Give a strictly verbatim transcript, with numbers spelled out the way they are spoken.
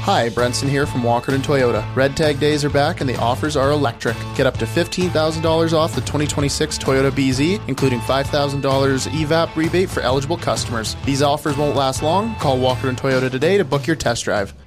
Hi, Brenson here from Walkerton Toyota. Red Tag days are back and the offers are electric. Get up to fifteen thousand dollars off the twenty twenty-six Toyota B Z, including five thousand dollars E V A P rebate for eligible customers. These offers won't last long. Call Walkerton Toyota today to book your test drive.